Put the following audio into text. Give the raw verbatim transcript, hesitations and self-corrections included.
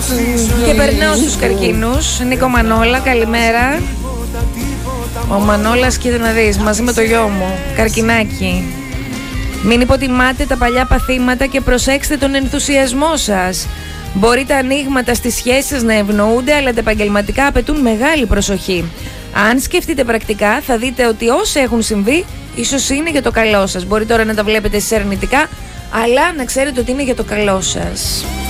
Και περνάω στους καρκίνους. Νίκο Μανόλα, καλημέρα. Ο Μανόλας, κοίτα να δεις, μαζί με το γιο μου, καρκινάκι. Μην υποτιμάτε τα παλιά παθήματα και προσέξτε τον ενθουσιασμό σας. Μπορεί τα ανοίγματα στις σχέσεις σας να ευνοούνται, αλλά τα επαγγελματικά απαιτούν μεγάλη προσοχή. Αν σκεφτείτε πρακτικά, θα δείτε ότι όσα έχουν συμβεί, ίσως είναι για το καλό σας. Μπορεί τώρα να τα βλέπετε εσείς αρνητικά, αλλά να ξέρετε ότι είναι για το καλό σας.